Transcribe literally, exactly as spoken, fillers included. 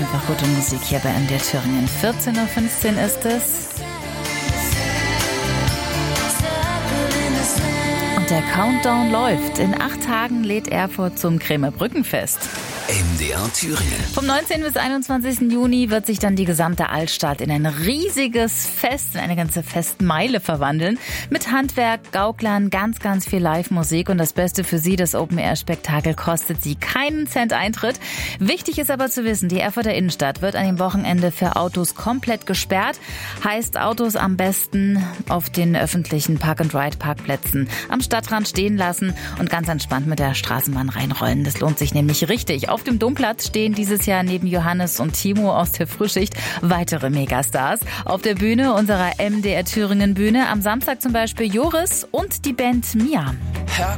einfach gute Musik hier bei M D R Thüringen. vierzehn Uhr fünfzehn ist es. Und der Countdown läuft. In acht Tagen lädt Erfurt zum Krämer Brückenfest. M D R Thüringen. Vom neunzehnten bis einundzwanzigsten Juni wird sich dann die gesamte Altstadt in ein riesiges Fest, in eine ganze Festmeile verwandeln. Mit Handwerk, Gauklern, ganz, ganz viel Live-Musik. Und das Beste für Sie, das Open-Air-Spektakel kostet Sie keinen Cent Eintritt. Wichtig ist aber zu wissen, die Erfurter Innenstadt wird an dem Wochenende für Autos komplett gesperrt. Heißt, Autos am besten auf den öffentlichen Park-and-Ride-Parkplätzen am Stadtrand stehen lassen und ganz entspannt mit der Straßenbahn reinrollen. Das lohnt sich nämlich richtig. Auf dem Domplatz stehen dieses Jahr neben Johannes und Timo aus der Frühschicht weitere Megastars. Auf der Bühne unserer M D R Thüringen Bühne am Samstag zum Beispiel Joris und die Band Mia. Herr